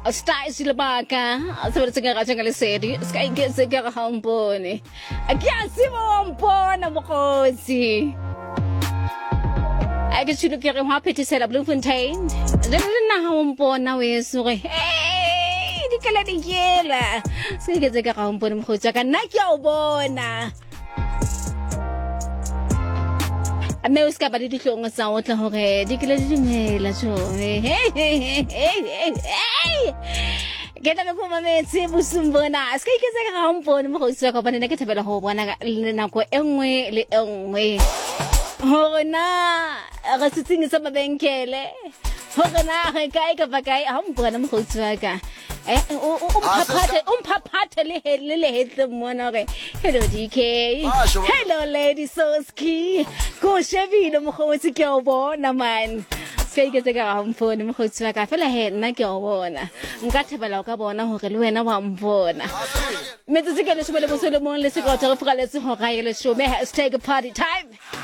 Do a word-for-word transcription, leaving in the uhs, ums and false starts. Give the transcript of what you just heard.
Stai silabaka, sabi sa nga kachang alisedi, sky gets a garahampone. Agyasi mo ampona mo ko si. I guess you look at happy to set up Bloemfontein. Then na hampona wes so hey, di kala di yela. Sky gets a garahampone mo ko tsaka nakyaubona. Ameus ka ba di tlong sa otla hore di kala di ngela so hey hey hey hey hey Kita na po mametsi busumbona skay ka sa kampon mo ko sa ko pa na kitabela ho bona na ko engwe le engwe ho na aga sitsingi sa mabenkele ho na kai ka bakay am bona mo ko sa ka eh um papate um papate le le le hetlo mona re hello D K hello lady Soski ko shebile mo go se ke o bona man se ke se ka mfone mo go tswa ka fela he nna ke o bona nka thebela ka bona hore le wena wa mbona metsi se ke le shobele bo solo mo le se go tsara fuka le se ho ga ile show me has take a party time